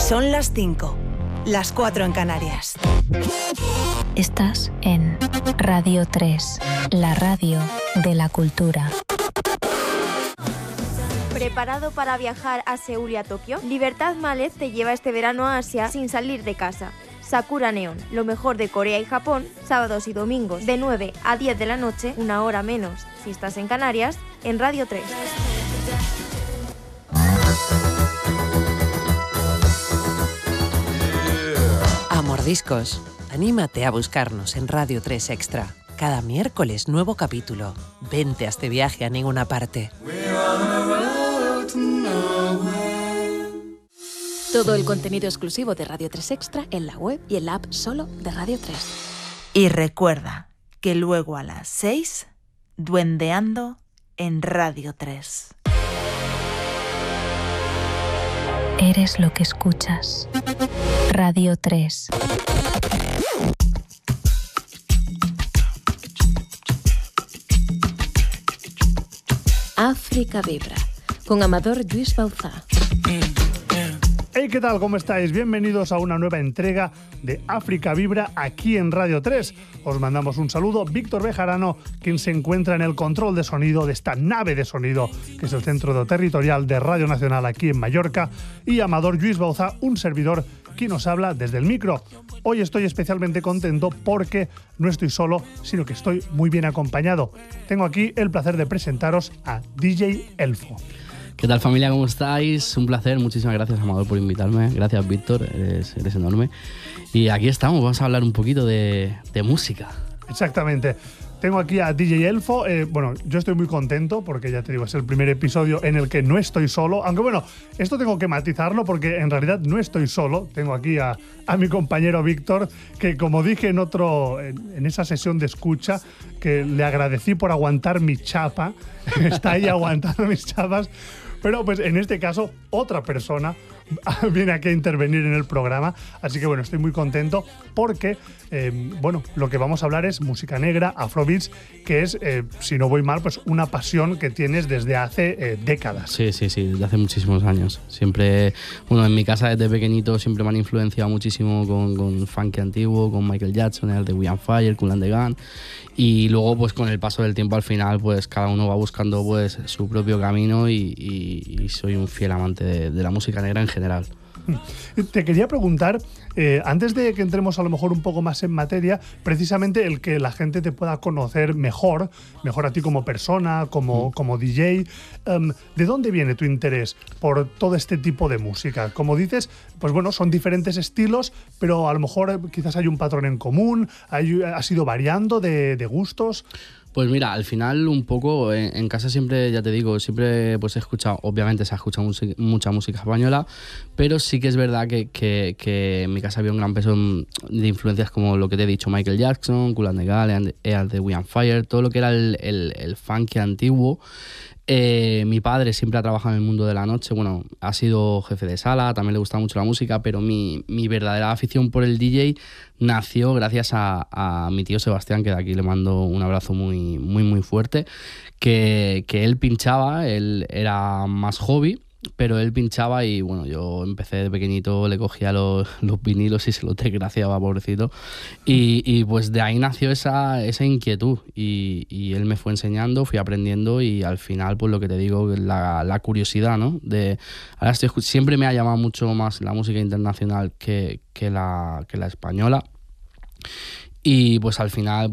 Son las 5, las 4 en Canarias. Estás en Radio 3, la radio de la cultura. ¿Preparado para viajar a Seúl y a Tokio? Libertad Mallet te lleva este verano a Asia sin salir de casa. Sakura Neon, lo mejor de Corea y Japón, sábados y domingos de 9 a 10 de la noche, una hora menos si estás en Canarias, en Radio 3. Mordiscos, anímate a buscarnos en Radio 3 Extra. Cada miércoles nuevo capítulo. Vente a este viaje a ninguna parte. Todo el contenido exclusivo de Radio 3 Extra en la web y en la app solo de Radio 3. Y recuerda que luego a las 6, duendeando en Radio 3. Eres lo que escuchas. Radio 3. África Vibra, con Amador Lluís Bauzá. Hey, ¿qué tal? ¿Cómo estáis? Bienvenidos a una nueva entrega de África Vibra aquí en Radio 3. Os mandamos un saludo. Víctor Bejarano, quien se encuentra en el control de sonido de esta nave de sonido, que es el centro territorial de Radio Nacional aquí en Mallorca, y Amador Lluís Bauzá, un servidor, quien nos habla desde el micro. Hoy estoy especialmente contento porque no estoy solo, sino que estoy muy bien acompañado. Tengo aquí el placer de presentaros a DJ Elfo. ¿Qué tal, familia? ¿Cómo estáis? Un placer, muchísimas gracias, Amador, por invitarme. Gracias, Víctor, eres enorme. Y aquí estamos, vamos a hablar un poquito de música. Exactamente. Tengo aquí a DJ Elfo. Bueno, yo estoy muy contento porque, ya te digo, es el primer episodio en el que no estoy solo. Aunque bueno, esto tengo que matizarlo porque en realidad no estoy solo. Tengo aquí a mi compañero Víctor, que como dije en esa sesión de escucha, que le agradecí por aguantar mi chapa. Está ahí aguantando mis chapas. Pero pues en este caso otra persona viene aquí a intervenir en el programa, así que bueno, estoy muy contento porque bueno, lo que vamos a hablar es música negra, afrobeats, que es, si no voy mal, pues una pasión que tienes desde hace décadas. Sí, desde hace muchísimos años. Siempre, bueno, en mi casa desde pequeñito siempre me han influenciado muchísimo con funky antiguo, con Michael Jackson, el de We Are Fire, Kool and the Gang. Y luego, pues con el paso del tiempo, al final, pues cada uno va buscando pues su propio camino y soy un fiel amante de la música negra en general. Te quería preguntar, antes de que entremos a lo mejor un poco más en materia, precisamente el que la gente te pueda conocer mejor a ti como persona, como DJ. ¿De dónde viene tu interés por todo este tipo de música? Como dices, pues bueno, son diferentes estilos, pero a lo mejor quizás hay un patrón en común, has ido variando de gustos. Pues mira, al final un poco en casa siempre, ya te digo, siempre pues he escuchado, obviamente se ha escuchado mucha música española, pero sí que es verdad que en mi casa había un gran peso de influencias como lo que te he dicho, Michael Jackson, Kool and the Gang, el de We Are Fire, todo lo que era el funky antiguo. Mi padre siempre ha trabajado en el mundo de la noche, bueno, ha sido jefe de sala, también le gusta mucho la música, pero mi verdadera afición por el DJ nació gracias a mi tío Sebastián, que de aquí le mando un abrazo muy, muy, muy fuerte, que él pinchaba, él era más hobby, pero él pinchaba y bueno, yo empecé de pequeñito, le cogía los vinilos y se los desgraciaba, pobrecito, y pues de ahí nació esa inquietud y él me fue enseñando, fui aprendiendo y al final pues lo que te digo, la curiosidad, ¿no? Ahora siempre me ha llamado mucho más la música internacional que la española. Y pues al final